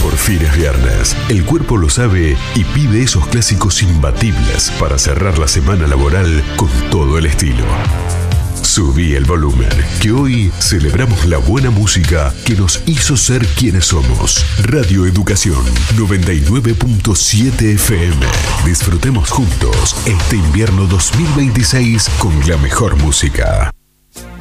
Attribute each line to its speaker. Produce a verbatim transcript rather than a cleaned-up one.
Speaker 1: Por fin es viernes, el cuerpo lo sabe y pide esos clásicos imbatibles para cerrar la semana laboral con todo el estilo. Subí el volumen, que hoy celebramos la buena música que nos hizo ser quienes somos. Radio Educación noventa y nueve punto siete F M. Disfrutemos juntos este invierno dos mil veintiséis con la mejor música.